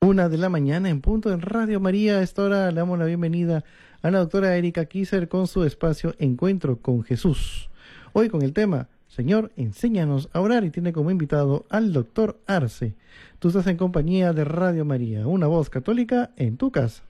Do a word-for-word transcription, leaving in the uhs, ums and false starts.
Una de la mañana en punto en Radio María. A esta hora le damos la bienvenida a la doctora Erika Kisser con su espacio Encuentro con Jesús. Hoy con el tema, Señor, enséñanos a orar, y tiene como invitado al doctor Arce. Tú estás en compañía de Radio María, una voz católica en tu casa.